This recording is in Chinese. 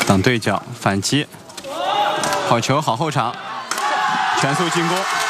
挡对角反击，好球，好后场，全速进攻。